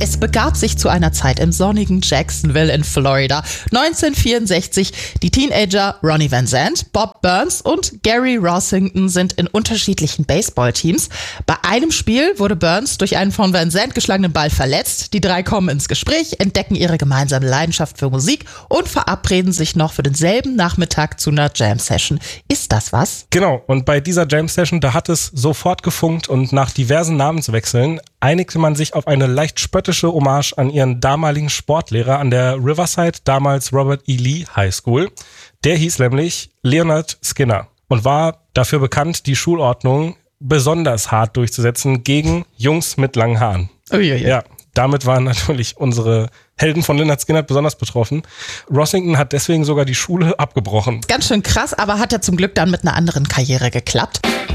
es begab sich zu einer Zeit im sonnigen Jacksonville in Florida. 1964, die Teenager Ronnie Van Zant, Bob Burns und Gary Rossington sind in unterschiedlichen Baseballteams. Bei einem Spiel wurde Burns durch einen von Van Zant geschlagenen Ball verletzt. Die drei kommen ins Gespräch, entdecken ihre gemeinsame Leidenschaft für Musik und verabreden sich noch für denselben Nachmittag zu einer Jam-Session. Ist das was? Genau, und bei dieser Jam-Session, da hat es sofort gefunkt und nach diversen Namenswechseln einigte man sich auf eine leicht spöttische Hommage an ihren damaligen Sportlehrer an der Riverside, damals Robert E. Lee High School. Der hieß nämlich Leonard Skinner und war dafür bekannt, die Schulordnung besonders hart durchzusetzen gegen Jungs mit langen Haaren. Uiuiui. Ja, damit waren natürlich unsere Helden von Lynyrd Skynyrd besonders betroffen. Rossington hat deswegen sogar die Schule abgebrochen. Ganz schön krass, aber hat ja zum Glück dann mit einer anderen Karriere geklappt.